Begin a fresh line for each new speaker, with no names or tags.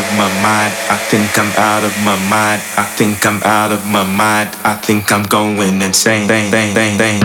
my mind. I think I'm out of my mind. I think I'm out of my mind. I think I'm going insane. Bang, bang, bang, bang.